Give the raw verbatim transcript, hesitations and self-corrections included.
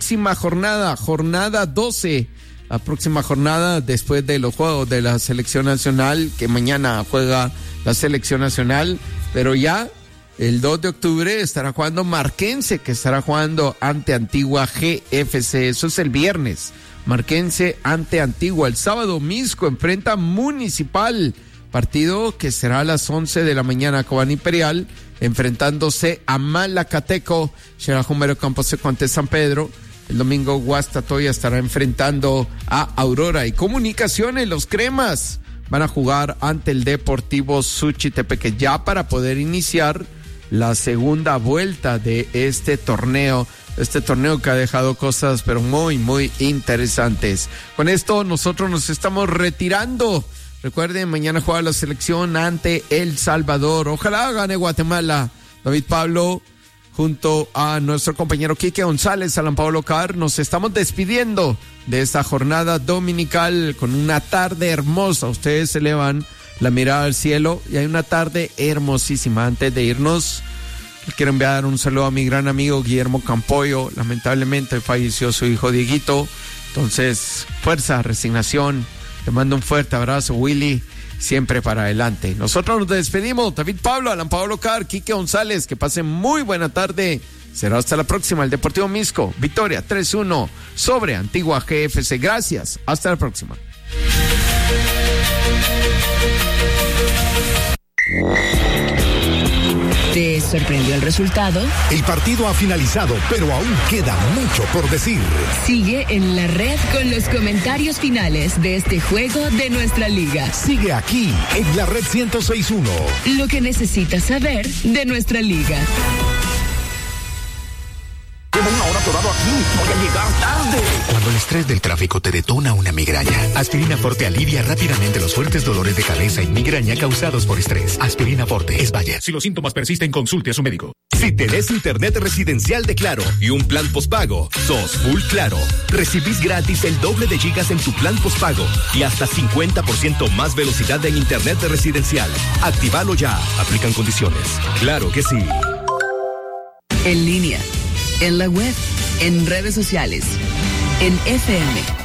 próxima jornada, jornada doce. La próxima jornada después de los juegos de la selección nacional, que mañana juega la selección nacional, pero ya el dos de octubre estará jugando Marquense, que estará jugando ante Antigua G F C. Eso es el viernes. Marquense ante Antigua. El sábado Misco enfrenta Municipal, partido que será a las once de la mañana. Cobán Imperial enfrentándose a Malacateco. Xerajumero Camposeco ante San Pedro. El domingo Guastatoya estará enfrentando a Aurora. Y Comunicaciones, los Cremas van a jugar ante el Deportivo Suchitepeque, ya para poder iniciar la segunda vuelta de este torneo. Este torneo que ha dejado cosas pero muy, muy interesantes. Con esto nosotros nos estamos retirando. Recuerden, mañana juega la selección ante El Salvador. Ojalá gane Guatemala. David Pablo, junto a nuestro compañero Quique González, Alan Pablo Carr, nos estamos despidiendo de esta jornada dominical con una tarde hermosa. Ustedes elevan la mirada al cielo y hay una tarde hermosísima. Antes de irnos, quiero enviar un saludo a mi gran amigo Guillermo Campoyo. Lamentablemente falleció su hijo Dieguito. Entonces, fuerza, resignación. Te mando un fuerte abrazo, Willy. Siempre para adelante. Nosotros nos despedimos. David Pablo, Alan Pablo Carr, Quique González. Que pasen muy buena tarde. Será hasta la próxima. El Deportivo Misco, victoria tres uno sobre Antigua G F C. Gracias. Hasta la próxima. ¿Te sorprendió el resultado? El partido ha finalizado, pero aún queda mucho por decir. Sigue en la red con los comentarios finales de este juego de nuestra liga. Sigue aquí, en la red ciento seis punto uno. Lo que necesitas saber de nuestra liga. Llevo una hora atorado aquí, voy a llegar tarde. Cuando el estrés del tráfico te detona una migraña, Aspirina Forte alivia rápidamente los fuertes dolores de cabeza y migraña causados por estrés. Aspirina Forte es Bayer. Si los síntomas persisten, consulte a su médico. Si tenés internet residencial de Claro y un plan postpago, sos full Claro. Recibís gratis el doble de gigas en tu plan postpago y hasta cincuenta por ciento más velocidad en internet residencial. Actívalo ya. Aplican condiciones. Claro que sí. En línea, en la web, en redes sociales, en F M